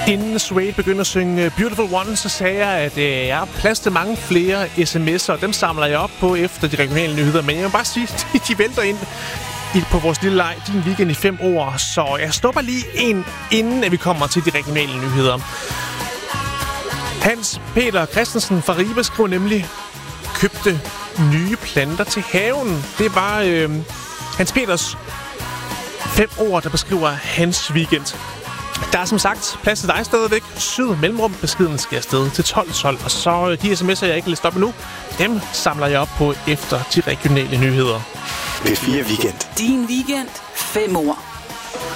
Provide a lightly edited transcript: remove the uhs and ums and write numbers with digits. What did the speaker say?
Inden Suede begynder at synge Beautiful One, så sagde jeg, at jeg har plads til mange flere sms'er, og dem samler jeg op på efter de regionale nyheder. Men jeg vil bare sige, at de vælter ind på vores lille leg, din weekend i 5 ord. Så jeg stopper lige en, inden at vi kommer til de regionale nyheder. Hans Peter Christensen fra Ribe skriver nemlig, købte nye planter til haven. Det var Hans Peters 5 ord, der beskriver hans weekend. Der er som sagt plads til dig stadigvæk. Syd mellemrum. Beskeden skal afsted til 12.12. Og så de sms'er, jeg ikke læst op endnu, dem samler jeg op på efter de regionale nyheder. P4 Weekend. Din weekend. 5 ord.